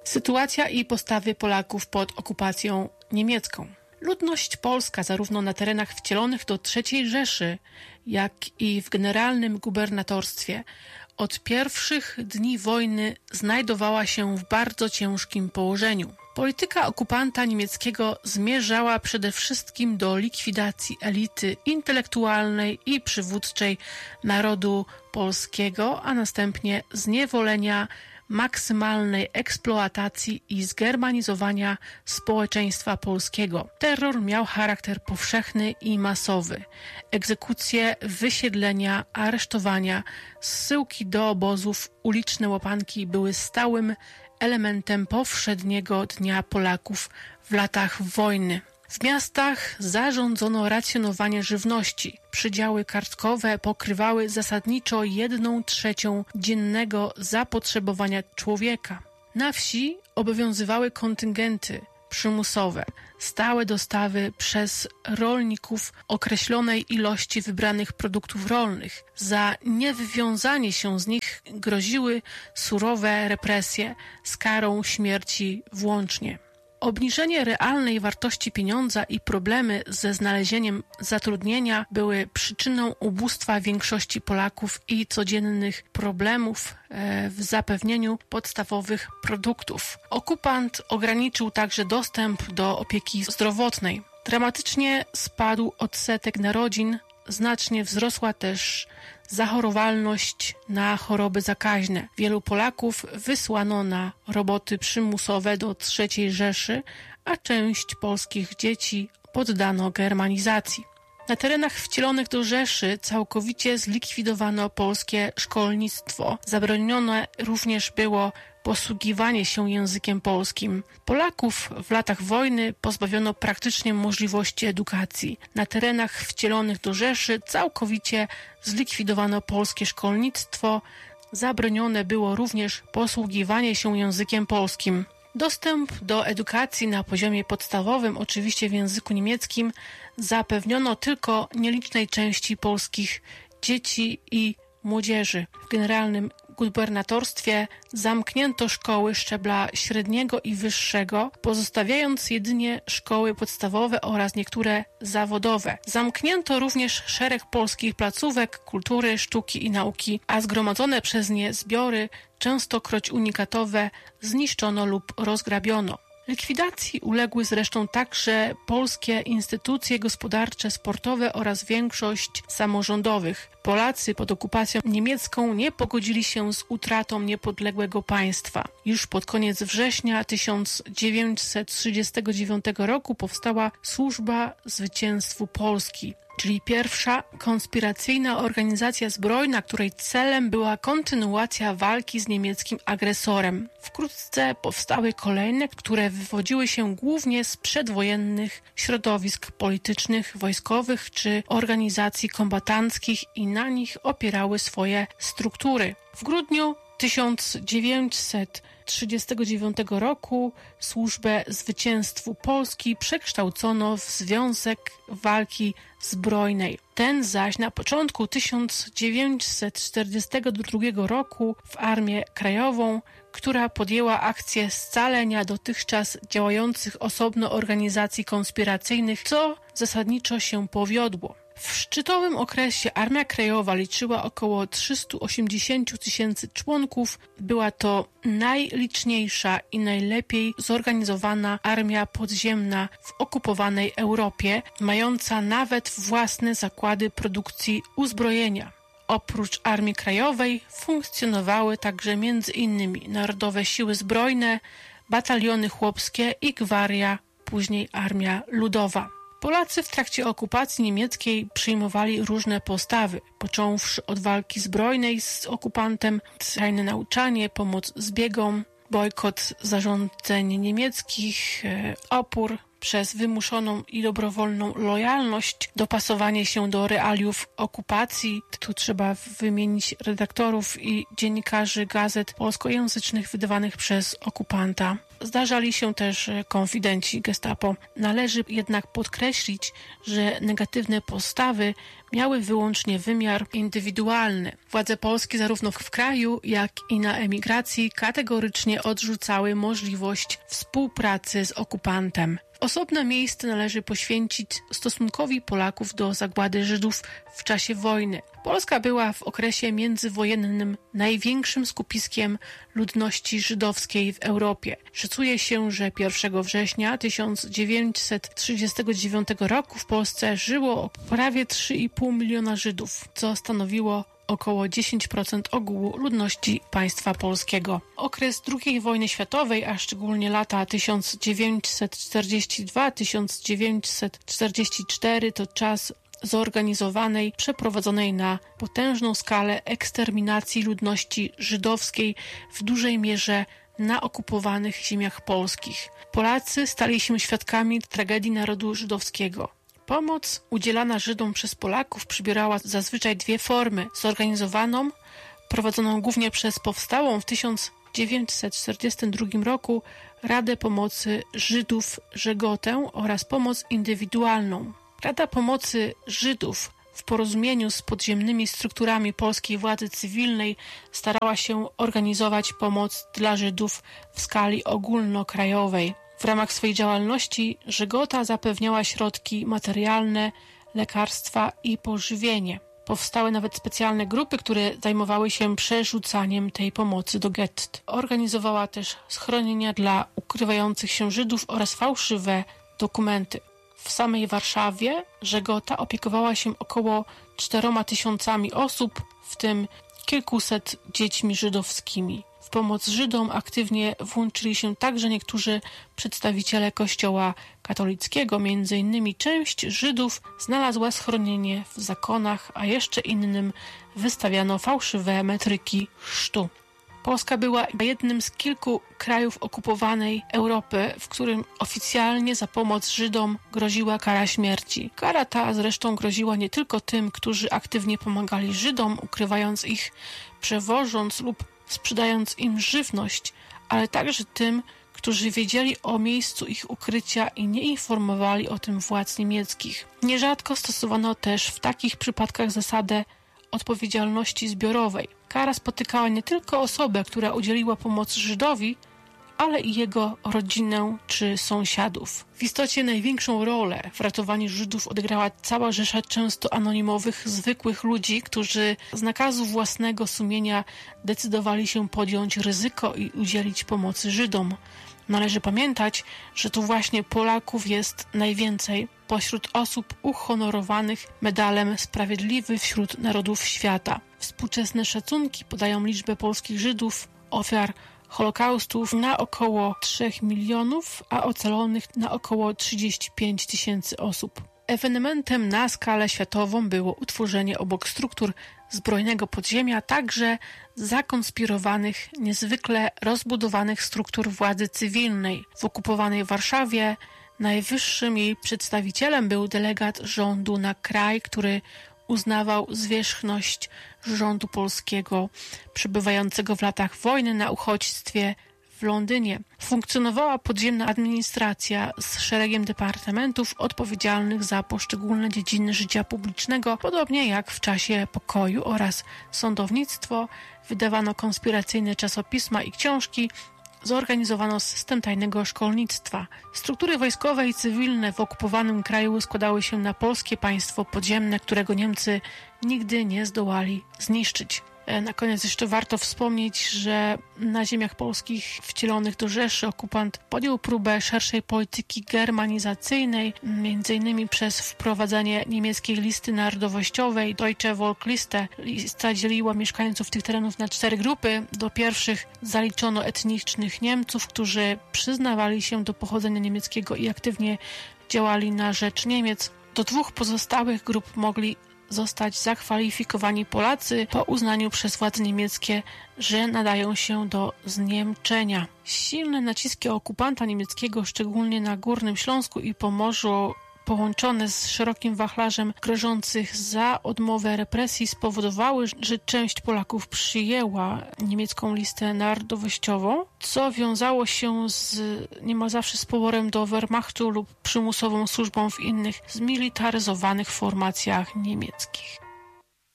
Sytuacja i postawy Polaków pod okupacją niemiecką. Ludność polska zarówno na terenach wcielonych do III Rzeszy, jak i w generalnym gubernatorstwie od pierwszych dni wojny znajdowała się w bardzo ciężkim położeniu. Polityka okupanta niemieckiego zmierzała przede wszystkim do likwidacji elity intelektualnej i przywódczej narodu polskiego, a następnie zniewolenia, maksymalnej eksploatacji i zgermanizowania społeczeństwa polskiego. Terror miał charakter powszechny i masowy. Egzekucje, wysiedlenia, aresztowania, zsyłki do obozów, uliczne łapanki były stałym elementem powszedniego dnia Polaków w latach wojny. W miastach zarządzono racjonowanie żywności. Przydziały kartkowe pokrywały zasadniczo 1/3 dziennego zapotrzebowania człowieka. Na wsi obowiązywały kontyngenty przymusowe, stałe dostawy przez rolników określonej ilości wybranych produktów rolnych. Za niewywiązanie się z nich groziły surowe represje z karą śmierci włącznie. Obniżenie realnej wartości pieniądza i problemy ze znalezieniem zatrudnienia były przyczyną ubóstwa większości Polaków i codziennych problemów w zapewnieniu podstawowych produktów. Okupant ograniczył także dostęp do opieki zdrowotnej. Dramatycznie spadł odsetek narodzin, znacznie wzrosła też zachorowalność na choroby zakaźne. Wielu Polaków wysłano na roboty przymusowe do III Rzeszy, a część polskich dzieci poddano germanizacji. Na terenach wcielonych do Rzeszy całkowicie zlikwidowano polskie szkolnictwo. Zabronione również było posługiwanie się językiem polskim. Polaków w latach wojny pozbawiono praktycznie możliwości edukacji. Na terenach wcielonych do Rzeszy całkowicie zlikwidowano polskie szkolnictwo. Zabronione było również posługiwanie się językiem polskim. Dostęp do edukacji na poziomie podstawowym, oczywiście w języku niemieckim, zapewniono tylko nielicznej części polskich dzieci i młodzieży. W generalnym gubernatorstwie zamknięto szkoły szczebla średniego i wyższego, pozostawiając jedynie szkoły podstawowe oraz niektóre zawodowe. Zamknięto również szereg polskich placówek kultury, sztuki i nauki, a zgromadzone przez nie zbiory, częstokroć unikatowe, zniszczono lub rozgrabiono. Likwidacji uległy zresztą także polskie instytucje gospodarcze, sportowe oraz większość samorządowych. Polacy pod okupacją niemiecką nie pogodzili się z utratą niepodległego państwa. Już pod koniec września 1939 roku powstała Służba Zwycięstwu Polski, czyli pierwsza konspiracyjna organizacja zbrojna, której celem była kontynuacja walki z niemieckim agresorem. Wkrótce powstały kolejne, które wywodziły się głównie z przedwojennych środowisk politycznych, wojskowych czy organizacji kombatanckich i na nich opierały swoje struktury. W grudniu 1939 roku Służbę Zwycięstwu Polski przekształcono w Związek Walki Zbrojnej. Ten zaś na początku 1942 roku w Armię Krajową, która podjęła akcję scalenia dotychczas działających osobno organizacji konspiracyjnych, co zasadniczo się powiodło. W szczytowym okresie Armia Krajowa liczyła około 380 000 członków. Była to najliczniejsza i najlepiej zorganizowana armia podziemna w okupowanej Europie, mająca nawet własne zakłady produkcji uzbrojenia. Oprócz Armii Krajowej funkcjonowały także m.in. Narodowe Siły Zbrojne, bataliony chłopskie i gwaria, później Armia Ludowa. Polacy w trakcie okupacji niemieckiej przyjmowali różne postawy, począwszy od walki zbrojnej z okupantem, tajne nauczanie, pomoc zbiegom, bojkot zarządzeń niemieckich, opór przez wymuszoną i dobrowolną lojalność, dopasowanie się do realiów okupacji. Tu trzeba wymienić redaktorów i dziennikarzy gazet polskojęzycznych wydawanych przez okupanta. Zdarzali się też konfidenci Gestapo. Należy jednak podkreślić, że negatywne postawy miały wyłącznie wymiar indywidualny. Władze polskie zarówno w kraju, jak i na emigracji kategorycznie odrzucały możliwość współpracy z okupantem. Osobne miejsce należy poświęcić stosunkowi Polaków do zagłady Żydów w czasie wojny. Polska była w okresie międzywojennym największym skupiskiem ludności żydowskiej w Europie. Szacuje się, że 1 września 1939 roku w Polsce żyło prawie 3,5 miliona Żydów, co stanowiło około 10% ogółu ludności państwa polskiego. Okres II wojny światowej, a szczególnie lata 1942-1944 to czas zorganizowanej, przeprowadzonej na potężną skalę eksterminacji ludności żydowskiej w dużej mierze na okupowanych ziemiach polskich. Polacy stali się świadkami tragedii narodu żydowskiego. Pomoc udzielana Żydom przez Polaków przybierała zazwyczaj dwie formy: zorganizowaną, prowadzoną głównie przez powstałą w 1942 roku Radę Pomocy Żydów Żegotę oraz pomoc indywidualną. Rada Pomocy Żydów w porozumieniu z podziemnymi strukturami polskiej władzy cywilnej starała się organizować pomoc dla Żydów w skali ogólnokrajowej. W ramach swojej działalności Żegota zapewniała środki materialne, lekarstwa i pożywienie. Powstały nawet specjalne grupy, które zajmowały się przerzucaniem tej pomocy do gett. Organizowała też schronienia dla ukrywających się Żydów oraz fałszywe dokumenty. W samej Warszawie Żegota opiekowała się około 4000 osób, w tym kilkuset dziećmi żydowskimi. W pomoc Żydom aktywnie włączyli się także niektórzy przedstawiciele Kościoła katolickiego. Między innymi część Żydów znalazła schronienie w zakonach, a jeszcze innym wystawiano fałszywe metryki chrztu. Polska była jednym z kilku krajów okupowanej Europy, w którym oficjalnie za pomoc Żydom groziła kara śmierci. Kara ta zresztą groziła nie tylko tym, którzy aktywnie pomagali Żydom, ukrywając ich, przewożąc lub sprzedając im żywność, ale także tym, którzy wiedzieli o miejscu ich ukrycia i nie informowali o tym władz niemieckich. Nierzadko stosowano też w takich przypadkach zasadę odpowiedzialności zbiorowej. Kara spotykała nie tylko osobę, która udzieliła pomocy Żydowi, ale i jego rodzinę czy sąsiadów. W istocie największą rolę w ratowaniu Żydów odegrała cała rzesza często anonimowych, zwykłych ludzi, którzy z nakazu własnego sumienia decydowali się podjąć ryzyko i udzielić pomocy Żydom. Należy pamiętać, że to właśnie Polaków jest najwięcej pośród osób uhonorowanych medalem Sprawiedliwy wśród narodów świata. Współczesne szacunki podają liczbę polskich Żydów, ofiar Holokaustów na około 3 milionów, a ocalonych na około 35 000 osób. Ewenementem na skalę światową było utworzenie obok struktur zbrojnego podziemia także zakonspirowanych, niezwykle rozbudowanych struktur władzy cywilnej. W okupowanej Warszawie najwyższym jej przedstawicielem był delegat rządu na kraj, który uznawał zwierzchność rządu polskiego przebywającego w latach wojny na uchodźstwie w Londynie. Funkcjonowała podziemna administracja z szeregiem departamentów odpowiedzialnych za poszczególne dziedziny życia publicznego, podobnie jak w czasie pokoju, oraz sądownictwo. Wydawano konspiracyjne czasopisma i książki, zorganizowano system tajnego szkolnictwa. Struktury wojskowe i cywilne w okupowanym kraju składały się na polskie państwo podziemne, którego Niemcy nigdy nie zdołali zniszczyć. Na koniec jeszcze warto wspomnieć, że na ziemiach polskich wcielonych do Rzeszy okupant podjął próbę szerszej polityki germanizacyjnej, m.in. przez wprowadzenie niemieckiej listy narodowościowej Deutsche Volksliste. Lista dzieliła mieszkańców tych terenów na 4 grupy. Do pierwszych zaliczono etnicznych Niemców, którzy przyznawali się do pochodzenia niemieckiego i aktywnie działali na rzecz Niemiec. Do 2 pozostałych grup mogli zostać zakwalifikowani Polacy po uznaniu przez władze niemieckie, że nadają się do zniemczenia. Silne naciski okupanta niemieckiego, szczególnie na Górnym Śląsku i Pomorzu, połączone z szerokim wachlarzem grożących za odmowę represji spowodowały, że część Polaków przyjęła niemiecką listę narodowościową, co wiązało się niemal zawsze z poborem do Wehrmachtu lub przymusową służbą w innych zmilitaryzowanych formacjach niemieckich.